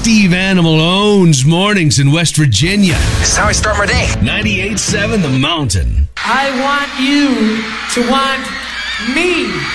Steve Animal owns mornings in West Virginia. This is how I start my day. 98.7 The Mountain. I want you to want me.